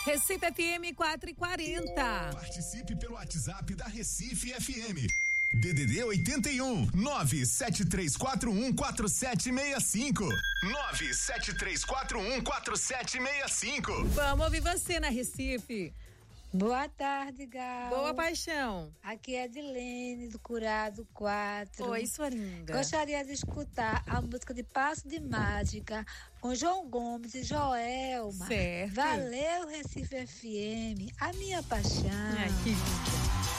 Recife FM 4h40. Participe pelo WhatsApp da Recife FM. DDD 81 973414765. 973414765. Vamos ouvir você na Recife. Boa tarde, Gal. Boa paixão. Aqui é Edilene, do Curado 4. Oi, sua linda. Gostaria de escutar a música de Passo de Mágica com João Gomes e Joelma. Certo. Valeu, Recife FM, a minha paixão. Ai, que linda.